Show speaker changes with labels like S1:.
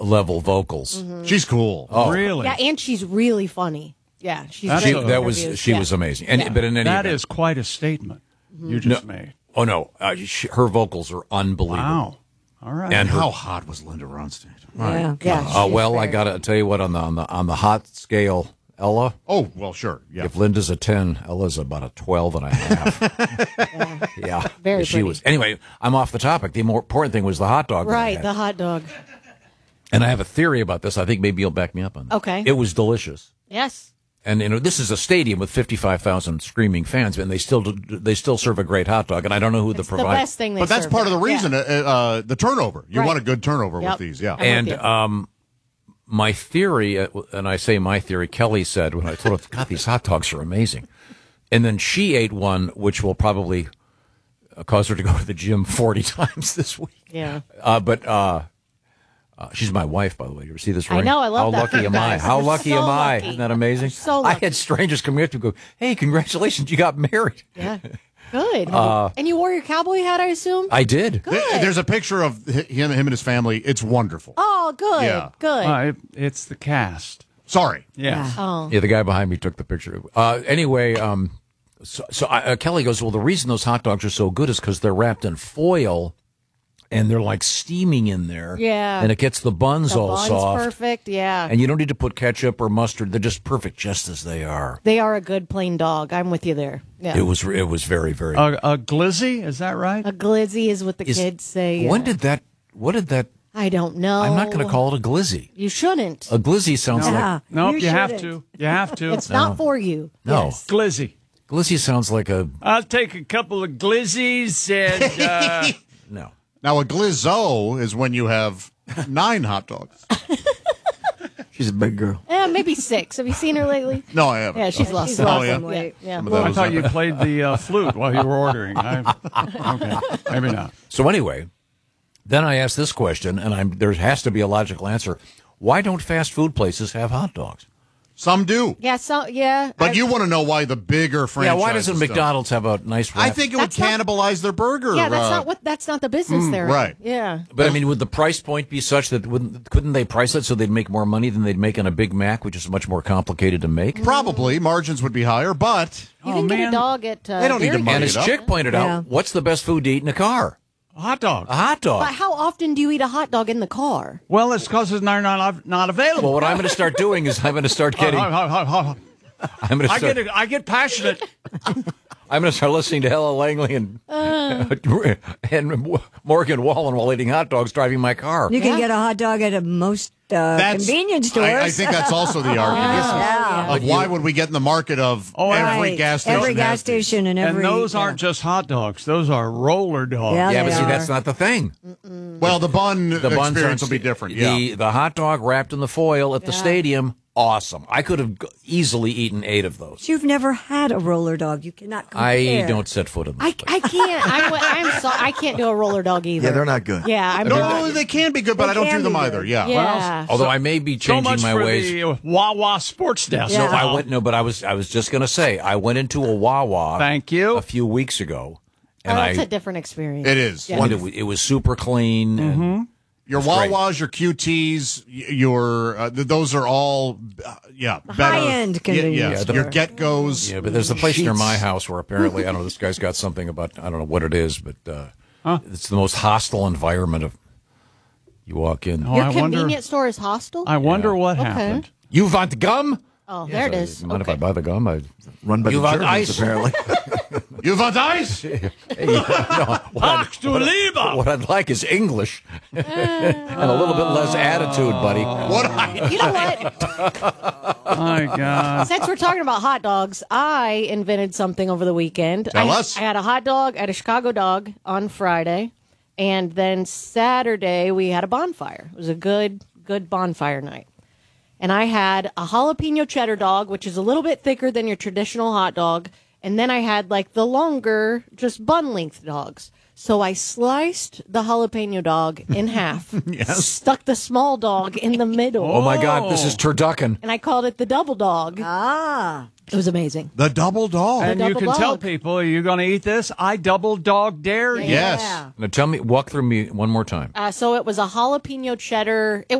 S1: level vocals.
S2: She's cool.
S1: Oh,
S3: Really?
S4: Yeah, and she's really funny. Yeah, she's
S3: That's
S4: great
S3: a-
S4: in
S1: That was
S4: interviews.
S1: she
S4: Yeah.
S1: was amazing. And but in any
S3: That
S1: event,
S3: is quite a statement you just made.
S1: oh no, her vocals are unbelievable.
S3: Wow. All right.
S1: And
S2: How hot was Linda Ronstadt?
S4: Yeah,
S1: well,
S4: she's
S1: I
S4: great.
S1: got to tell you what on the hot scale, Ella.
S2: Oh, well, sure. Yeah.
S1: If Linda's a 10, Ella's about a 12 and a half. Yeah.
S4: Very
S1: she
S4: pretty.
S1: was. Anyway, I'm off the topic. The more important thing was the hot dog. that I
S4: Right,
S1: had.
S4: the hot dog.
S1: And I have a theory about this. I think maybe you'll back me up on this.
S4: Okay.
S1: It was delicious.
S4: Yes.
S1: And this is a stadium with 55,000 screaming fans, and they still serve a great hot dog. And I don't know who
S4: It's
S1: the
S4: the
S1: provider.
S4: best thing they
S2: But that's
S4: serve.
S2: part of the
S4: Yeah.
S2: reason, the turnover. You
S4: Right.
S2: want a good turnover
S4: Yep.
S2: with these, yeah.
S4: I'm with
S1: And
S4: you.
S1: my theory, and I say my theory, Kelly said when I told her, God, these hot dogs are amazing. And then she ate one, which will probably cause her to go to the gym 40 times this week.
S4: Yeah.
S1: But she's my wife, by the way. You ever see this ring?
S4: I know, I love
S1: How
S4: that
S1: lucky
S4: for you
S1: am I?
S4: guys.
S1: How
S4: You're
S1: lucky
S4: so
S1: am I?
S4: lucky.
S1: Isn't that amazing?
S4: You're so
S1: I
S4: lucky.
S1: had strangers coming up to me and go, hey, congratulations, you got married.
S4: Yeah. Good. And you wore your cowboy hat, I assume?
S1: I did.
S4: Good.
S2: There's a picture of him and his family. It's wonderful.
S4: Oh, good.
S2: Yeah.
S4: Good.
S3: It's the cast.
S2: Sorry.
S3: Yes.
S4: Oh.
S1: Yeah, the guy behind me took the picture. Anyway, Kelly goes, well, the reason those hot dogs are so good is because they're wrapped in foil and they're like steaming in there.
S4: Yeah.
S1: And it gets the buns
S4: The
S1: all
S4: bun's
S1: soft.
S4: perfect, yeah.
S1: And you don't need to put ketchup or mustard. They're just perfect just as they are.
S4: They are a good plain dog. I'm with you there. Yeah.
S1: It was very, very
S3: A glizzy, is that right?
S4: A glizzy is what the kids say.
S1: What
S4: yeah.
S1: did that,
S4: I don't know.
S1: I'm not going to call it a glizzy.
S4: You shouldn't.
S1: A glizzy sounds like,
S3: Nope, you have
S5: shouldn't.
S3: to. You have to.
S4: It's not for you.
S1: no.
S4: Yes.
S3: glizzy.
S1: Glizzy sounds like a,
S3: I'll take a couple of glizzies and
S1: no.
S2: Now, a glizzo is when you have 9 hot dogs.
S6: She's a big girl.
S4: Maybe 6. Have you seen her lately?
S2: No, I haven't.
S4: Yeah, she's lost
S2: Oh,
S4: some
S2: yeah?
S4: weight. Yeah.
S2: Some of those
S3: I thought you
S2: happen.
S3: played the flute while you were ordering. Okay, maybe not.
S1: So anyway, then I asked this question, and there has to be a logical answer. Why don't fast food places have hot dogs?
S2: Some do.
S4: Yeah, so, yeah.
S2: But you want to know why the bigger franchises
S1: Yeah, why doesn't
S2: don't.
S1: McDonald's have a nice wrap?
S2: I think it would
S4: That's not-
S2: cannibalize their burger.
S4: Yeah, that's not the business there.
S2: right.
S4: Yeah.
S1: But I mean, would the price point be such that couldn't they price it so they'd make more money than they'd make on a Big Mac, which is much more complicated to make?
S2: Probably. Margins would be higher, but
S4: You can get
S3: man.
S4: a dog at
S2: They don't need
S4: Dairy
S2: to
S4: Queen.
S2: money
S1: And
S2: it
S1: as
S2: up.
S1: Chick pointed
S5: Yeah.
S1: out, what's the best food to eat in a car?
S3: Hot dog.
S1: A hot dog.
S4: But how often do you eat a hot dog in the car?
S3: Well, it's because it's not available.
S1: Well, what I'm going to start doing is I'm going to start getting. I'm going to start.
S3: I get passionate.
S1: I'm going to start listening to Ella Langley and Morgan Wallen while eating hot dogs driving my car.
S5: You can get a hot dog at most convenience stores.
S2: I think that's also the argument.
S5: Yeah.
S2: Of why would we get in the market of every
S5: Right.
S2: gas station?
S5: Every gas
S2: has these?
S5: station and every.
S3: And those
S5: yeah.
S3: aren't just hot dogs; those are roller dogs.
S5: Yeah,
S1: Yeah,
S5: they
S1: but see,
S5: are.
S1: that's not the thing.
S2: Well, the bun
S1: The buns
S2: experience
S1: are-
S2: will be different. Yeah.
S1: The hot dog wrapped in the foil at the stadium, awesome. I could have easily eaten 8 of those.
S5: You've never had a roller dog. You cannot compare.
S1: I don't set foot in this
S4: I
S1: place.
S4: can't. I'm sorry. I can't do a roller dog either.
S6: Yeah, they're not good.
S4: Yeah, I'm
S2: No, they can be good, but
S5: They
S2: I don't
S5: can
S2: do them
S5: be
S2: either.
S5: good.
S2: Yeah.
S4: Yeah.
S1: Although I may be
S3: So
S1: changing
S3: much
S1: my
S3: for
S1: ways.
S3: the Wawa Sports Desk.
S5: Yeah.
S1: But I was just going to say I went into a Wawa.
S3: Thank you.
S1: A few weeks ago, and
S4: That's a different experience.
S2: It is.
S4: Yeah.
S1: and it was super clean. And
S2: Your
S1: great.
S2: Wawas, your QTs, your those are all, better.
S5: High-end convenience
S2: Yeah,
S5: store.
S2: your Get-Go's.
S1: yeah, but there's a place near
S2: Sheets.
S1: my house where apparently I don't know this guy's got something about I don't know what it is, but it's the most hostile environment of. You walk in.
S3: Oh,
S4: Your
S3: I wonder-
S4: convenience store is hostile?
S3: I wonder what
S4: Okay.
S3: happened.
S1: You want gum?
S4: Oh, there it is.
S1: Mind if I
S4: Okay.
S1: buy the gum?
S6: Run by
S1: You
S6: the
S1: want
S6: Germans,
S1: ice?
S6: apparently.
S2: You want ice?
S3: Ach du Lieber!
S1: What I'd like is English and a little bit less attitude, buddy.
S2: What I?
S4: You know what?
S3: My God.
S4: Since we're talking about hot dogs, I invented something over the weekend.
S2: Tell us.
S4: I had a hot dog at a Chicago dog on Friday, and then Saturday we had a bonfire. It was a good bonfire night. And I had a jalapeno cheddar dog, which is a little bit thicker than your traditional hot dog. And then I had like the longer, just bun length dogs. So I sliced the jalapeno dog in half, stuck the small dog in the middle,
S1: Oh my God, this is turducken.
S4: and I called it the double dog.
S5: Ah.
S4: It was amazing.
S2: The double dog.
S3: And you
S4: double
S3: can tell
S4: dog.
S3: people, are you going to eat this? I double dog dare you.
S2: Yes.
S5: Yeah.
S1: Now walk through me one more time.
S4: So it was a jalapeno cheddar. It